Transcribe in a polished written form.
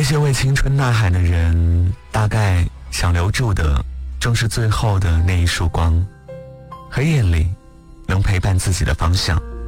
那些为青春呐喊的人，大概想留住的正是最后的那一束光，黑夜里能陪伴自己的方向。